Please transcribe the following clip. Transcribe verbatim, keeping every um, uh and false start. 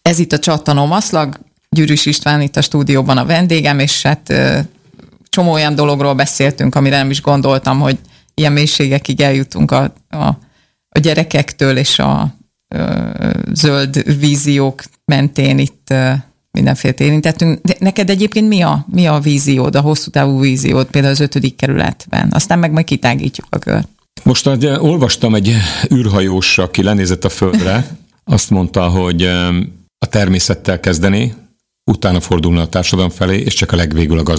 Ez itt a Csattanomaszlag, Gyűrűs István itt a stúdióban a vendégem, és hát csomó olyan dologról beszéltünk, amire nem is gondoltam, hogy ilyen mélységekig eljutunk a, a, a gyerekektől, és a, a zöld víziók mentén itt mindenféle érintettünk. De neked egyébként mi a, mi a víziód, a hosszú távú víziód, például az ötödik kerületben? Aztán meg majd kitágítjuk a kört. Most egy, olvastam egy űrhajós, aki lenézett a Földre, azt mondta, hogy a természettel kezdeni, utána fordulna a társadalom felé, és csak a legvégül a gazdaság